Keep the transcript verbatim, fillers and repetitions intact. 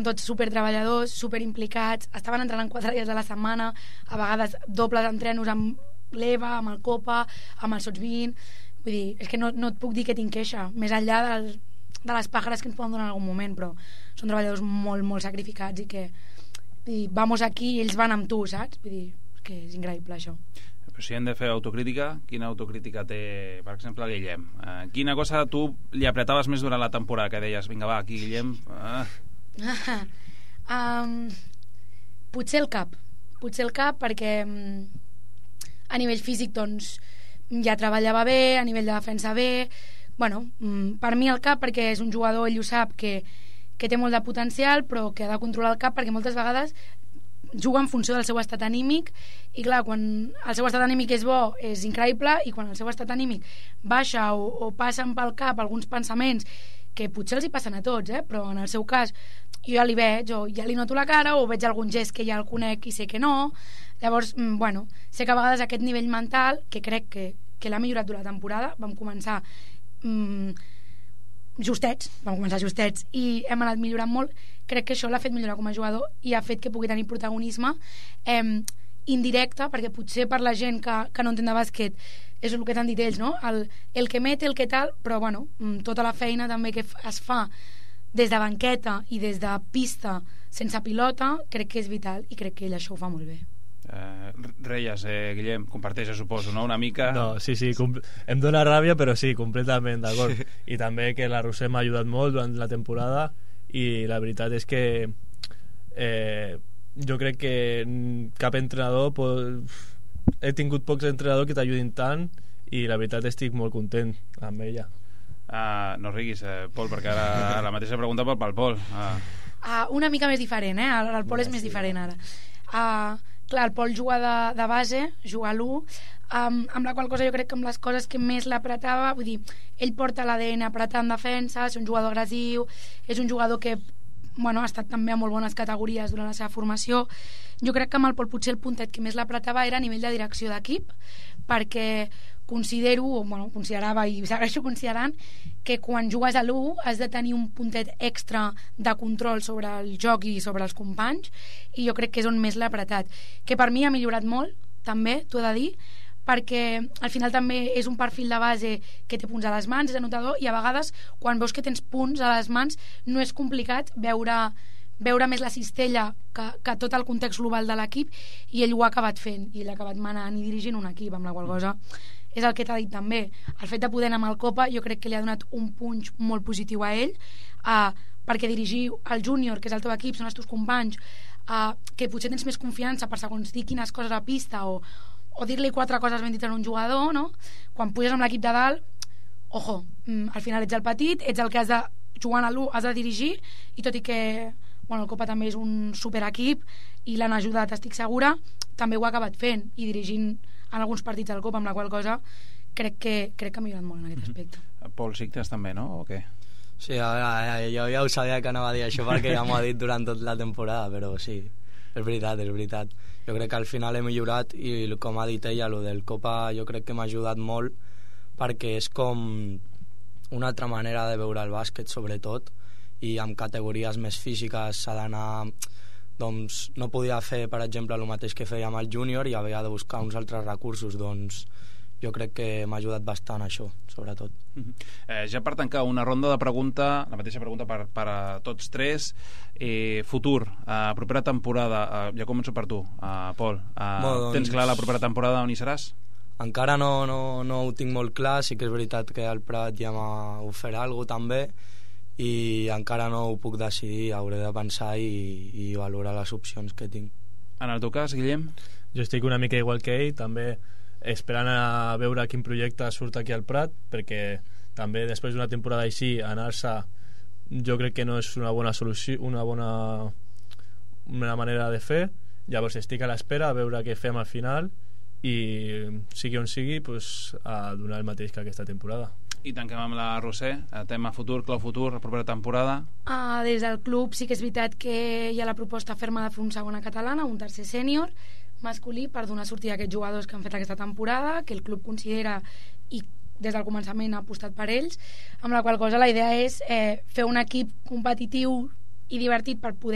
tots supertreballadors, superimplicats, estaven entrenant quatre dies a la setmana, a vegades dobles entrenos amb l'Eva, amb el Copa, amb el Sots vint. Vull dir, és que no, no et puc dir que tinc queixa, més enllà del, de les pàjares que ens poden donar en algun moment, però són treballadors molt, molt sacrificats i que vull dir, vamos aquí i ells van amb tu, saps? Vull dir, que és increïble això. Però si hem de fer autocrítica, quina autocrítica té, per exemple, Guillem? Eh, quina cosa tu li apretaves més durant la temporada, que deies, vinga va, aquí Guillem... Ah. um, potser el cap. Potser el cap perquè um, a nivell físic doncs ja treballava bé, a nivell de defensa bé. Bueno, um, per mi el cap perquè és un jugador, ell ho sap, que, que té molt de potencial, però que ha de controlar el cap perquè moltes vegades juga en funció del seu estat anímic i clar, quan el seu estat anímic és bo és increïble i quan el seu estat anímic baixa o, o passen pel cap alguns pensaments que potser els hi passen a tots, eh? Però en el seu cas jo ja li veig o ja li noto la cara o veig algun gest que ja el conec i sé que no. Llavors, bueno, sé que a vegades aquest nivell mental, que crec que, que l'ha millorat durant la temporada, vam començar mmm, justets, vam començar justets i hem anat millorant molt. Crec que això l'ha fet millorar com a jugador i ha fet que pugui tenir protagonisme eh, indirecte, perquè potser per la gent que, que no entén de bàsquet és el que t'han dit ells, no? El, el que met, el que tal, però bueno, tota la feina també que es fa des de banqueta i des de pista sense pilota, crec que és vital i crec que ell això ho fa molt bé. Eh, Reies, eh, Guillem, comparteixes, suposo, no? Una mica... No, sí, sí, em dóna ràbia, però sí, completament d'acord. I també que la Roser m'ha ajudat molt durant la temporada i la veritat és que eh, jo crec que cap entrenador pot... he tingut pocs entrenadors que t'ajudin tant i la veritat estic molt content amb ella. Uh, no riguis, eh, Pol, perquè ara la mateixa pregunta pel Pol. Uh. Uh, una mica més diferent, eh? El, el Pol és més diferent ara. Uh, clar, el Pol juga de, de base, juga a l'u, um, amb la qual cosa jo crec que amb les coses que més l'apretava, vull dir, ell porta l'A D N apretar en defensa, és un jugador agressiu, és un jugador que bueno, ha estat també a molt bones categories durant la seva formació. Jo crec que amb el Pol potser el puntet que més l'apretava era a nivell de direcció d'equip, perquè considero, o bueno, considerava i segueixo considerant que quan jugues a l'u has de tenir un puntet extra de control sobre el joc i sobre els companys i jo crec que és on més l'ha apretat, que per mi ha millorat molt també, t'ho he de dir, perquè al final també és un perfil de base que té punts a les mans, és anotador i a vegades quan veus que tens punts a les mans no és complicat veure, veure més la cistella que, que tot el context global de l'equip i ell ho ha acabat fent i l'ha acabat manant i dirigint un equip, amb la qual cosa és el que t'ha dit també, el fet de poder anar amb el Copa jo crec que li ha donat un punx molt positiu a ell, uh, perquè dirigir el júnior, que és el teu equip, són els teus companys, uh, que potser tens més confiança per segons dir quines coses a pista o, o dir-li quatre coses ben dites a un jugador, no? Quan puges amb l'equip de dalt, ojo, mm, al final ets el petit, ets el que has de, jugant a l'u, has de dirigir, i tot i que bueno, el Copa també és un superequip i l'han ajudat, estic segura, també ho ha acabat fent i dirigint en alguns partits del Copa, amb la qual cosa crec que, crec que ha millorat molt en aquest aspecte. Pol Signes també, no? O què? Sí, a veure, jo ja ho sabia que anava a dir això perquè ja m'ho ha dit durant tota la temporada, però sí, és veritat, és veritat. Jo crec que al final he millorat i com ha dit ella, lo del Copa jo crec que m'ha ajudat molt perquè és com una altra manera de veure el bàsquet sobretot i amb categories més físiques s'ha d'anar, doncs no podia fer per exemple el mateix que feia amb el júnior i havia de buscar uns altres recursos, doncs jo crec que m'ha ajudat bastant això, sobretot. Uh-huh. eh, ja per tancar una ronda de pregunta, la mateixa pregunta per, per a tots tres. eh, futur, eh, propera temporada, eh, ja començo per tu, eh, Pol, eh, bueno, doncs... tens clar la propera temporada on hi seràs? Encara no, no, no ho tinc molt clar, sí que és veritat que el Prat ja m'ha ofert alguna cosa també i encara no ho puc decidir, hauré de pensar i, i valorar les opcions que tinc. En el teu cas, Guillem? Jo estic una mica igual que ell, també esperant a veure quin projecte surt aquí al Prat, perquè també després d'una temporada així anar-se jo crec que no és una bona solució, una bona una manera de fer. Llavors estic a l'espera a veure què fem al final i sigui on sigui pues, a donar el mateix que aquesta temporada. I tanquem amb la Roser, tema futur, clau futur, la propera temporada. Ah, des del club sí que és veritat que hi ha la proposta ferma de fer un segona catalana, un tercer sènior masculí per donar sortida a aquests jugadors que han fet aquesta temporada, que el club considera i des del començament ha apostat per ells, amb la qual cosa la idea és eh, fer un equip competitiu i divertit per poder